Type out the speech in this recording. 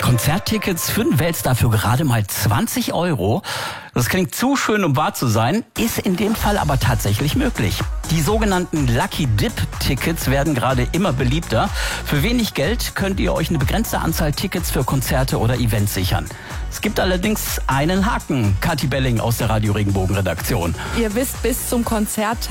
Konzerttickets für den Weltstar für gerade mal 20 €. Das klingt zu schön, um wahr zu sein, ist in dem Fall aber tatsächlich möglich. Die sogenannten Lucky Dip Tickets werden gerade immer beliebter. Für wenig Geld könnt ihr euch eine begrenzte Anzahl Tickets für Konzerte oder Events sichern. Es gibt allerdings einen Haken. Kathi Belling aus der Radio Regenbogen Redaktion. Ihr wisst, bis zum Konzert